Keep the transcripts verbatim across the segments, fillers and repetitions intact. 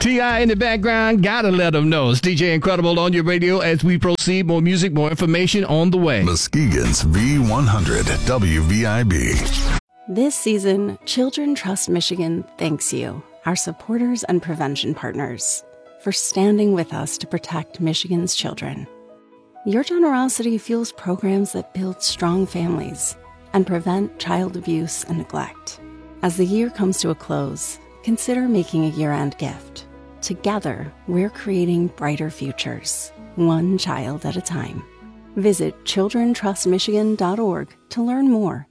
T I in the background, gotta let them know. It's D J Incredible on your radio as we proceed. More music, more information on the way. Muskegon's V one hundred W V I B. This season, Children Trust Michigan thanks you, our supporters and prevention partners, for standing with us to protect Michigan's children. Your generosity fuels programs that build strong families and prevent child abuse and neglect. As the year comes to a close, consider making a year-end gift. Together, we're creating brighter futures, one child at a time. Visit children trust michigan dot org to learn more.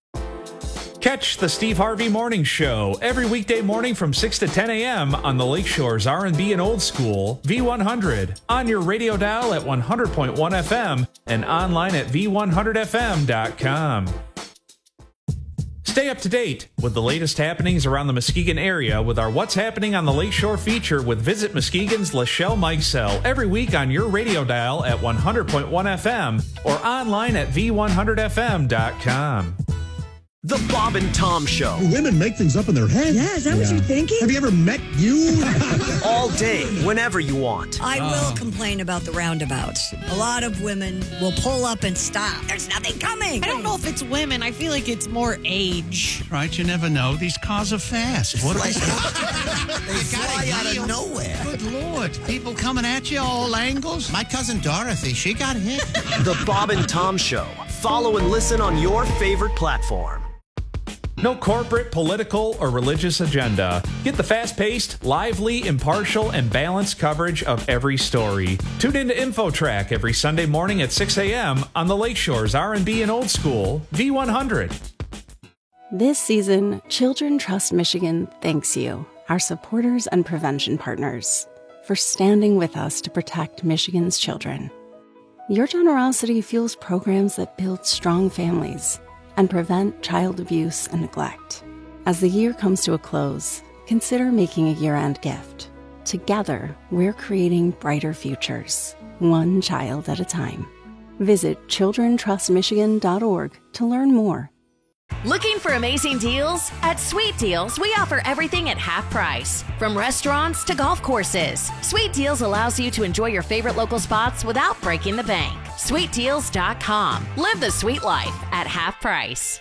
Catch the Steve Harvey Morning Show every weekday morning from six to ten a.m. on the Lakeshore's R and B and Old School, V one hundred, on your radio dial at one hundred point one F M and online at v one hundred f m dot com. Stay up to date with the latest happenings around the Muskegon area with our What's Happening on the Lakeshore feature with Visit Muskegon's Lachelle Mikesell every week on your radio dial at one hundred point one F M or online at v one hundred f m dot com. The Bob and Tom Show. Women make things up in their head. Yeah, is that yeah. what you're thinking? Have you ever met you? All day, whenever you want. I oh. will complain about the roundabouts. A lot of women will pull up and stop. There's nothing coming. I don't know if it's women. I feel like it's more age. Right, you never know. These cars are fast. What are they? They fly out of nowhere. Good Lord. People coming at you all angles. My cousin Dorothy, she got hit. The Bob and Tom Show. Follow and listen on your favorite platform. No corporate, political, or religious agenda. Get the fast-paced, lively, impartial, and balanced coverage of every story. Tune into InfoTrack every Sunday morning at six a.m. on the Lakeshore's R and B and Old School, V one hundred. This season, Children Trust Michigan thanks you, our supporters and prevention partners, for standing with us to protect Michigan's children. Your generosity fuels programs that build strong families and prevent child abuse and neglect. As the year comes to a close, consider making a year-end gift. Together, we're creating brighter futures, one child at a time. Visit children trust michigan dot org to learn more. Looking for amazing deals? At Sweet Deals, we offer everything at half price. From restaurants to golf courses, Sweet Deals allows you to enjoy your favorite local spots without breaking the bank. sweet deals dot com. Live the sweet life at half price.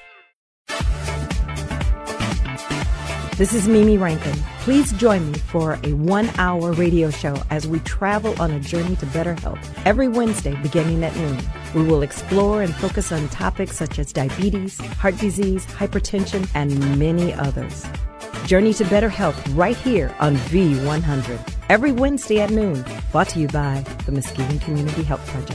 This is Mimi Rankin. Please join me for a one-hour radio show as we travel on a journey to better health every Wednesday beginning at noon. We will explore and focus on topics such as diabetes, heart disease, hypertension, and many others. Journey to better health right here on V one hundred. Every Wednesday at noon. Brought to you by the Muskegon Community Health Project.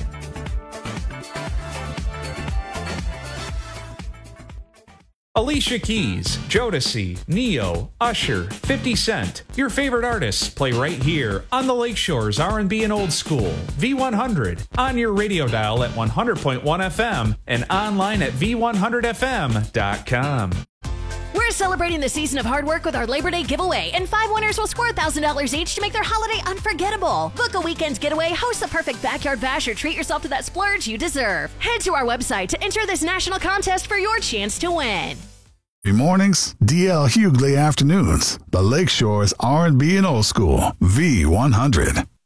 Alicia Keys, Jodeci, Neo, Usher, fifty Cent. Your favorite artists play right here on the Lakeshore's R and B and Old School, V one hundred, on your radio dial at one hundred point one F M and online at v one hundred f m dot com. We're celebrating the season of hard work with our Labor Day giveaway, and five winners will score one thousand dollars each to make their holiday unforgettable. Book a weekend getaway, host the perfect backyard bash, or treat yourself to that splurge you deserve. Head to our website to enter this national contest for your chance to win. Mornings, D L Hughley afternoons. The Lakeshore's R and B and Old School, V one hundred.